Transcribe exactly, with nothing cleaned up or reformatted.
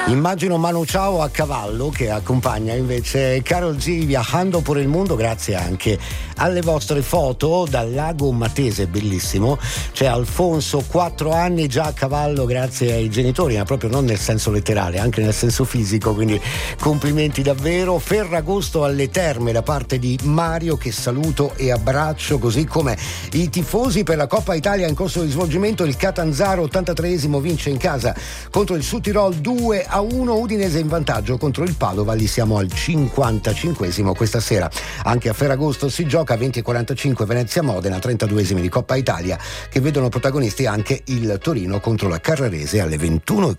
Immagino Manu Chao a cavallo che accompagna invece Karol G viaggiando per il mondo, grazie anche alle vostre foto dal lago Matese, bellissimo. C'è Alfonso, quattro anni già a cavallo grazie ai genitori, ma proprio non nel senso letterale, anche nel senso fisico, quindi complimenti davvero. Ferragosto alle Terme da parte di Mario, che saluto e abbraccio, così come i tifosi per la Coppa Italia in corso di svolgimento. Il Catanzaro ottantatreesimo vince in casa contro il Südtirol due a uno, Udinese in vantaggio contro il Padova, lì siamo al cinquantacinquesimo. Questa sera anche a Ferragosto si gioca venti e quarantacinque Venezia-Modena, trentaduesimi di Coppa Italia, che vedono protagonisti anche il Torino contro la Carrarese alle ventuno e